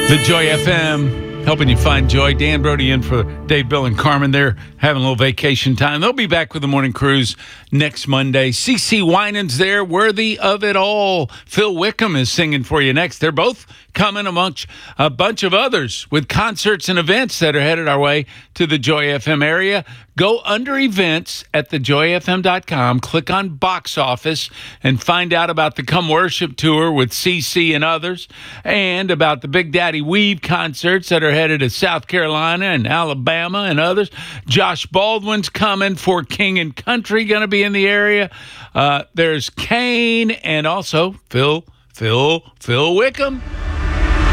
The Joy FM, helping you find joy. Dan Brody in for Dave, Bill, and Carmen. They're having a little vacation time. They'll be back with the morning cruise next Monday. CeCe Winans there, worthy of it all. Phil Wickham is singing for you next. They're both coming amongst a bunch of others with concerts and events that are headed our way to the Joy FM area. Go under events at thejoyfm.com, click on box office, and find out about the Come Worship Tour with CeCe and others, and about the Big Daddy Weave concerts that are headed to South Carolina and Alabama and others. Josh Baldwin's coming for King and Country, going to be in the area. There's Kane and also Phil Wickham.